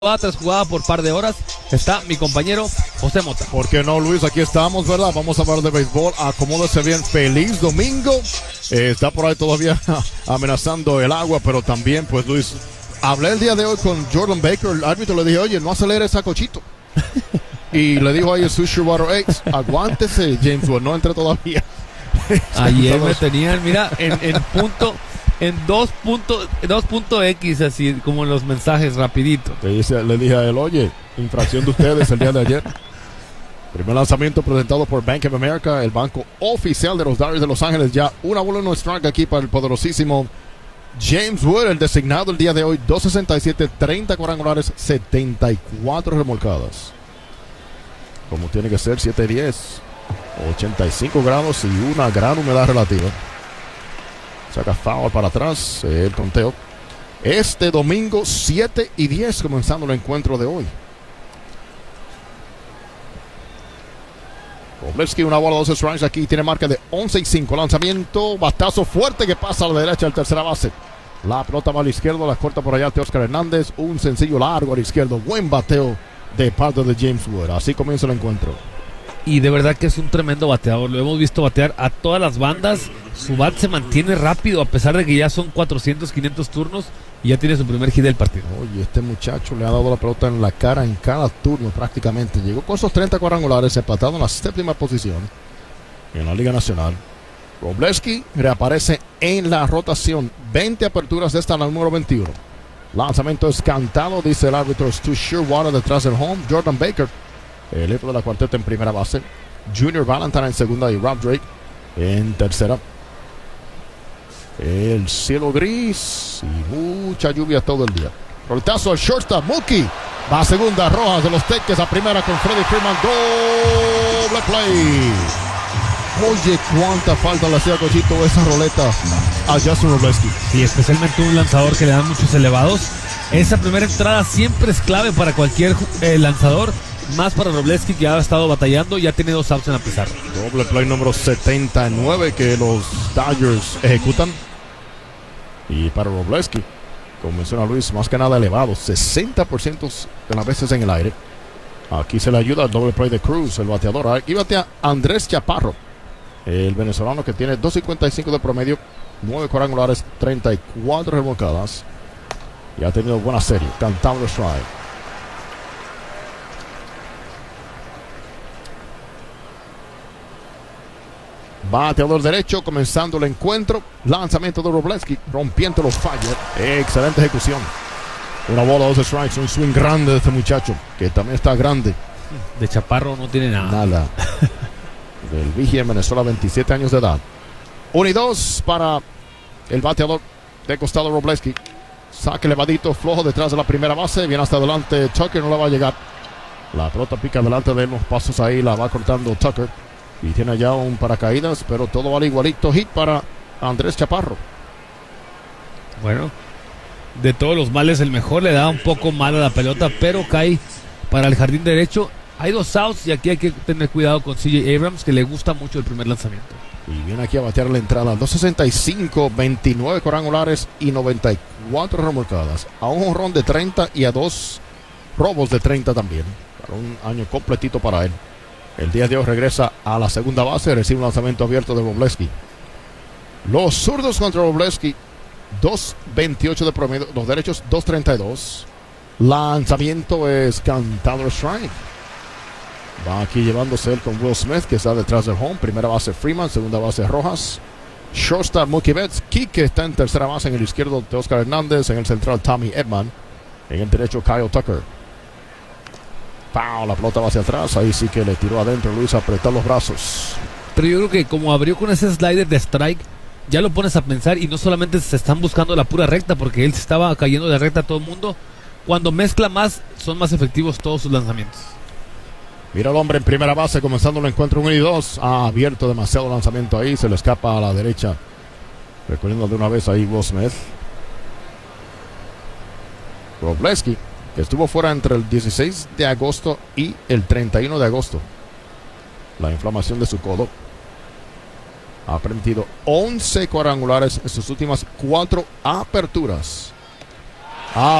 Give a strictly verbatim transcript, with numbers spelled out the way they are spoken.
Tras jugada por par de horas está mi compañero José Mota. ¿Por qué no, Luis? Aquí estamos, ¿verdad? Vamos a hablar de béisbol. Acomódese bien. Feliz domingo. Eh, está por ahí todavía amenazando el agua, pero también, pues, Luis, hablé el día de hoy con Jordan Baker, el árbitro. Le dije, oye, no acelere esa cochito. Y le dijo ahí el Sushi Water X, aguántese, James Wood, no entre todavía. Ayer me tenían, mira, en, en punto, en dos punto, dos punto X, así como en los mensajes rapidito. Le, dice, le dije a él, oye, infracción de ustedes el día de ayer. Primer lanzamiento presentado por Bank of America, el banco oficial de los Dodgers de Los Ángeles. Ya una bola no strike aquí para el poderosísimo James Wood, el designado el día de hoy. dos sesenta y siete, treinta cuadrangulares, setenta y cuatro remolcadas. Como tiene que ser, siete diez, ochenta y cinco grados y una gran humedad relativa. Saca foul para atrás, el conteo. Este domingo, siete y diez, comenzando el encuentro de hoy. Wroblewski, una bola, dos strikes aquí, tiene marca de once y cinco. Lanzamiento, batazo fuerte que pasa a la derecha al tercera base. La pelota va a la izquierda, la corta por allá Teóscar Hernández. Un sencillo largo a la izquierda, buen bateo de parte de James Wood. Así comienza el encuentro. Y de verdad que es un tremendo bateador. Lo hemos visto batear a todas las bandas. Su bat se mantiene rápido a pesar de que ya son cuatrocientos, quinientos turnos y ya tiene su primer hit del partido. Oye, este muchacho le ha dado la pelota en la cara en cada turno prácticamente. Llegó con esos treinta cuadrangulares, empatado en la séptima posición en la Liga Nacional. Wroblewski reaparece en la rotación. veinte aperturas de esta, la número veintiuno. Lanzamiento es cantado, dice el árbitro Stu Shearwater detrás del home. Jordan Baker, el líder de la cuarteta, en primera base. Junior Valentine en segunda y Rob Drake en tercera. El cielo gris y mucha lluvia todo el día. Roltazo al shortstop, Mookie va a segunda, Rojas de los Teques a primera con Freddie Freeman. Doble play. Oye, cuánta falta le hacía Cochito esa roleta a Justin Wroblewski. Y especialmente un lanzador que le dan muchos elevados. Esa primera entrada siempre es clave para cualquier eh, lanzador. Más para Wroblewski, que ha estado batallando y ya tiene dos outs en la pizarra. Doble play número setenta y nueve que los Dodgers ejecutan. Y para Wroblewski, como menciona Luis, más que nada elevado, sesenta por ciento de las veces en el aire. Aquí se le ayuda al doble play de Cruz, el bateador. Aquí batea Andrés Chaparro, el venezolano, que tiene dos cincuenta y cinco de promedio, nueve cuadrangulares, treinta y cuatro remolcadas. Y ha tenido buena serie, cantando strike. Bateador derecho, comenzando el encuentro. Lanzamiento de Wroblewski, rompiendo los fallos. Excelente ejecución. Una bola, dos strikes, un swing grande de este muchacho, que también está grande. De Chaparro no tiene nada. Nada. Del Vigia en Venezuela, veintisiete años de edad. uno y dos para el bateador de costado Wroblewski. Saque elevadito, flojo detrás de la primera base. Viene hasta adelante Tucker, no le va a llegar. La pelota pica delante de él, unos pasos ahí, la va cortando Tucker. Y tiene ya un paracaídas, pero todo vale igualito. Hit para Andrés Chaparro. Bueno, de todos los males el mejor. Le da un poco mal a la pelota, pero cae para el jardín derecho. Hay dos outs y aquí hay que tener cuidado con C J Abrams, que le gusta mucho el primer lanzamiento. Y viene aquí a batear la entrada. dos sesenta y cinco, veintinueve cuadrangulares y noventa y cuatro remolcadas. A un jonrón de treinta y a dos robos de treinta también. Para un año completito para él. El día de hoy regresa a la segunda base, recibe un lanzamiento abierto de Wroblewski. Los zurdos contra Wroblewski, dos veintiocho de promedio, los derechos dos treinta y dos. Lanzamiento es cantado strike. Va aquí llevándose él con Will Smith, que está detrás del home. Primera base Freeman, segunda base Rojas. Shortstop Mookie Betts. Kike está en tercera base, en el izquierdo Teóscar Hernández, en el central Tommy Edman, en el derecho Kyle Tucker. Pau, la pelota va hacia atrás, ahí sí que le tiró adentro Luis a apretar los brazos. Pero yo creo que como abrió con ese slider de strike, ya lo pones a pensar y no solamente se están buscando la pura recta, porque él se estaba cayendo de recta a todo el mundo. Cuando mezcla más, son más efectivos todos sus lanzamientos. Mira el hombre en primera base, comenzando el encuentro uno y dos. Ha abierto demasiado lanzamiento ahí, se le escapa a la derecha. Recorriendo de una vez ahí Will Smith. Wroblewski, que estuvo fuera entre el dieciséis de agosto y el treinta y uno de agosto. La inflamación de su codo ha permitido once cuadrangulares en sus últimas cuatro aperturas. Ah,